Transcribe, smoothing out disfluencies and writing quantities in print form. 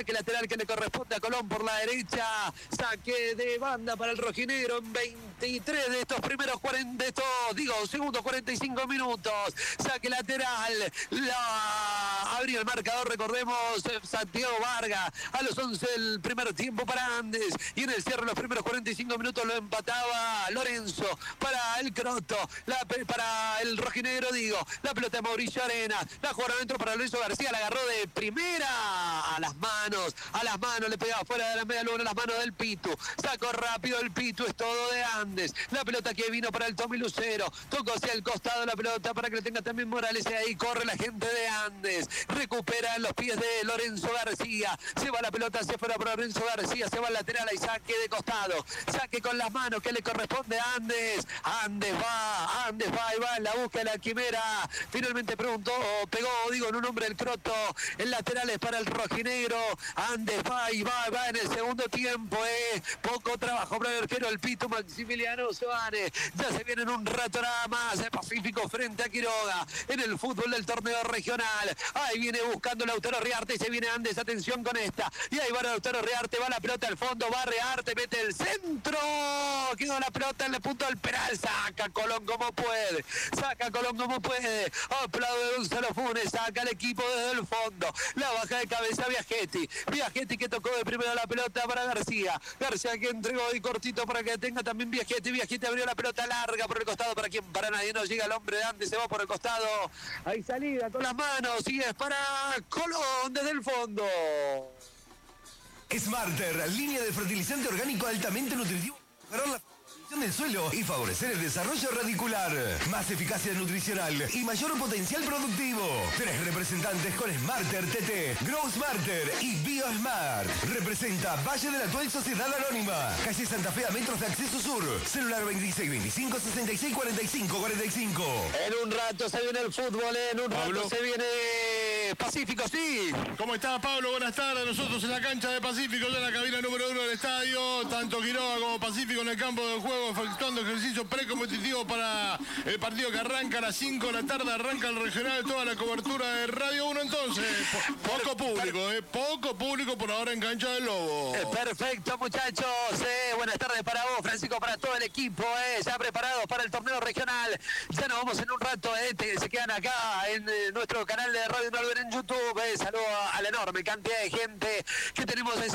Que lateral que le corresponde a Colón por la derecha. Saque de banda para el rojinegro en 23 de estos primeros 40, segundos 45 minutos. Saque lateral. Abrió el marcador, recordemos, Santiago Vargas a los 11 del primer tiempo para Andes. Y en el cierre, los primeros 45 minutos lo empataba Lorenzo para el Croto. Para el rojinegro, la pelota de Mauricio Arena. La jugaron adentro para Lorenzo García. La agarró de primera a las manos, le pegaba fuera de la media luna, a las manos del Pitu. Sacó rápido el Pitu, es todo de Andes. La pelota que vino para el Tommy Lucero. Tocó hacia el costado la pelota para que le tenga también Morales. Y ahí corre la gente de Andes. Recupera en los pies de Lorenzo García. Se va la pelota hacia afuera para Lorenzo García. Se va al lateral y saque de costado. Saque con las manos que le corresponde a Andes. Andes va y va en la búsqueda de la quimera. Finalmente pegó, en un hombre del Croto. El lateral es para el rojinegro. Andes va en el segundo tiempo. Poco trabajo para el arquero, el Pito Maximiliano Suárez. Ya se viene en un rato nada más. Pacífico frente a Quiroga en el fútbol del torneo regional. Ahí viene buscando Lautaro Riarte y se viene Andes. Atención con esta. Y ahí va Lautaro Riarte, va la pelota al fondo, va Riarte, mete el centro. Quedó la pelota en el punto del penal. Saca Colón como puede. Aplaude Gonzalo Funes. Saca el equipo desde el fondo. La baja de cabeza Viajetti que tocó de primero la pelota para García que entregó y cortito para que tenga también Viajetti abrió la pelota larga por el costado. Para nadie no llega el hombre de Andes, se va por el costado. Hay salida con las manos y es para Colón desde el fondo. Smarter, línea de fertilizante orgánico altamente nutritivo para la del suelo y favorecer el desarrollo radicular. Más eficacia nutricional y mayor potencial productivo. 3 representantes con Smarter TT, Grow Smarter y BioSmart. Representa Valle de la Actual Sociedad Anónima. Calle Santa Fe a metros de acceso sur. Celular 2625 66 45 45. En un rato se viene el fútbol, en un rato se viene Pacífico, sí. ¿Cómo está, Pablo? Buenas tardes. Nosotros en la cancha de Pacífico, ya en la cabina número 1 del estadio. Tanto Quiroga como Pacífico en el campo de juego, efectuando ejercicio precompetitivo para el partido que arranca a las 5 de la tarde. Arranca el regional, toda la cobertura de Radio 1. Entonces, poco público por ahora en cancha del Lobo. Perfecto, muchachos. Buenas tardes para vos, Francisco, para todo el equipo. Ya preparados para el torneo regional. Ya nos vamos en un rato. Se quedan acá en nuestro canal de Radio Nalver en YouTube.